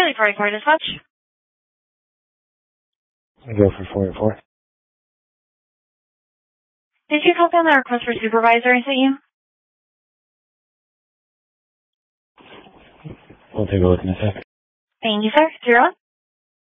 ready for Acorn Dispatch. I go for 484. Did you copy on the request for supervisor I sent you? We'll take a look in a sec. Thank you, sir. 0.